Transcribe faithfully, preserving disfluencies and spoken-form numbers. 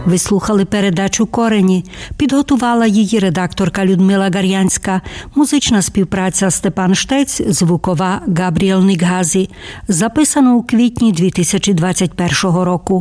Ви слухали передачу «Корені». Підготувала її редакторка Людмила Гар'янська, музична співпраця Степан Штець, звукова Габріел Ніггазі. Записано у квітні дві тисячі двадцять першого року.